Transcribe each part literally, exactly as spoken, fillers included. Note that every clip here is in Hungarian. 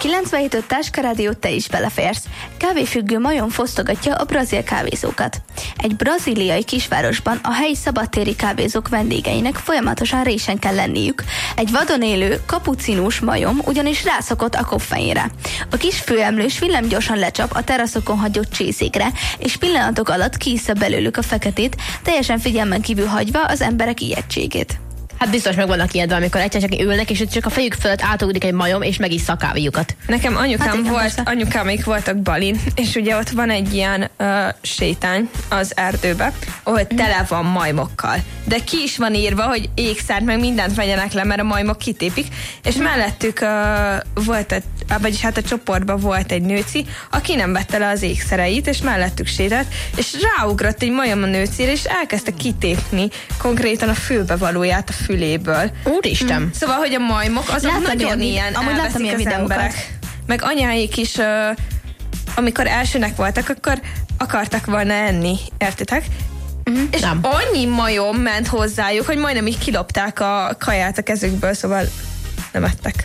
kilencvenhét öt Táska Rádiót te is beleférsz. Kávéfüggő majom fosztogatja a brazil kávézókat. Egy brazíliai kisvárosban a helyi szabadtéri kávézók vendégeinek folyamatosan résen kell lenniük. Egy vadon élő, kapucinus majom ugyanis rászokott a koffeinre. A kis főemlős villámgyorsan lecsap a teraszokon hagyott csészékre, és pillanatok alatt kiissza belőlük a feketét, teljesen figyelmen kívül hagyva az emberek ijegységét. Hát biztos meg vannak ilyetben, amikor egyszer csak ülnek, és csak a fejük fölött átugrik egy majom, és megissza a kávéjukat. Nekem anyukám Hát igen, volt, persze. anyukámék voltak Balin, és ugye ott van egy ilyen uh, sétány az erdőbe, ahol tele van majmokkal. De ki is van írva, hogy ékszert, meg mindent vegyenek le, mert a majmok kitépik, és mellettük uh, volt egy, vagyis hát a csoportban volt egy nőci, aki nem vette le az ékszereit, és mellettük sétált, és ráugrott egy majom a nőcére, és elkezdte kitépni konkrétan a fülbevalóját a füléből. Úristen! Mm. Szóval, hogy a majmok azok Láttam nagyon ilyen- ilyen amúgy láttam elveszik ilyen az videókat. emberek. Meg anyáik is, uh, amikor elsőnek voltak, akkor akartak volna enni, értitek? Uh-huh. És Nem. annyi majom ment hozzájuk, hogy majdnem így kilopták a kaját a kezükből, szóval nem ettek.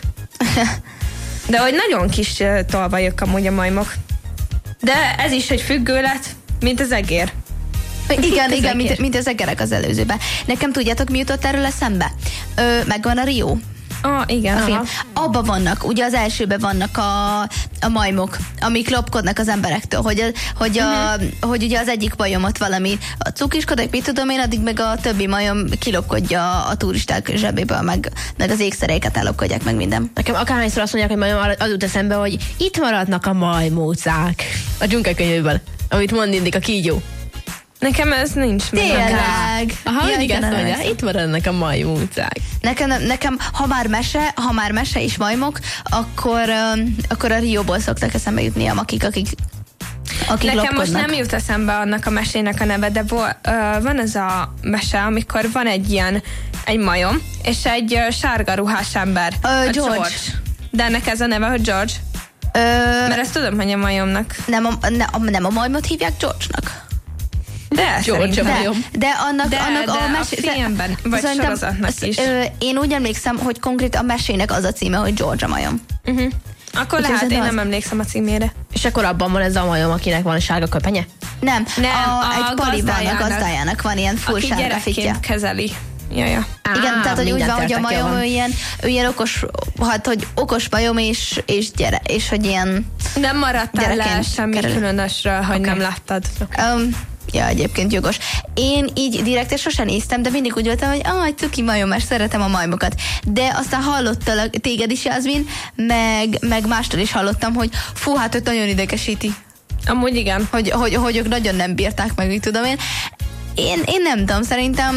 De hogy nagyon kis uh, tolvajok amúgy a majmok. De ez is egy függő lett, mint az egér. Igen, Az igen, mint, egér. mint az egerek az előzőben. Nekem tudjátok, mi jutott erről eszembe? Ö, megvan a Rio. Ah, igen. A film. Aha. Abban vannak, ugye az elsőben vannak a, a majmok, amik lopkodnak az emberektől, hogy, a, hogy, a, uh-huh. hogy ugye az egyik majomot valami a cukiskodik, mit tudom én, addig meg a többi majom kilopkodja a turisták zsebéből, meg, meg az ékszereiket ellopkodják, meg minden. Nekem akárhányszor azt mondják, hogy majom, az jut eszembe, hogy itt maradnak a majmócák. A dzsungelkönyvéből, amit mond mindig a kígyó. Nekem ez nincs meg. Tényleg! Aha, mindig igen, ezt mondja, emlékszem. itt maradnak a majmócák. Nekem, nekem ha, már mese, ha már mese és majmok, akkor, um, akkor a Rióból szoktak eszembe jutni a makik, akik, akik Nekem lopkodnak. most nem jut eszembe annak a mesének a neve, de vo- uh, van ez a mese, amikor van egy ilyen, egy majom, és egy uh, sárga ruhás ember. Ö, a George. De ennek ez a neve, hogy George. Ö, Mert ezt tudom, hogy a majomnak. nem, a, ne, a, nem a majmot hívják George-nak? De George a De, majom. de annak, De- annak de a, a mesé- filmben, vagy szerintem sorozatnak az- is. Ö, én úgy emlékszem, hogy konkrét a mesének az a címe, hogy George a majom. Uh-huh. Akkor Úgyhogy lehet, én szerintem nem az- emlékszem a címére. És akkor abban van ez a majom, akinek van sárga köpenye? Nem, Nem, a, a egy paliban a gazdájának. gazdájának van ilyen full Aki sárga fitja. gyerekként kezeli. Ja, ja. Igen, tehát hogy úgy mindent van, hogy a értek, majom jól ő van. ilyen, ő ilyen okos, hát hogy okos majom és, és gyere, és hogy ilyen Nem maradtál le Gyerekként semmi kerül. különösről, hogy Oké. nem láttad. Um, ja, egyébként jogos. Én így direkt sosem néztem, de mindig úgy voltam, hogy ah, egy cuki majom, mert szeretem a majmokat. De aztán hallottalak téged is, Jászmin, meg, meg mástól is hallottam, hogy fú, hát őt nagyon idegesíti. Amúgy igen. Hogy, hogy, hogy ők nagyon nem bírták meg, úgy tudom én. Én, én nem tudom, szerintem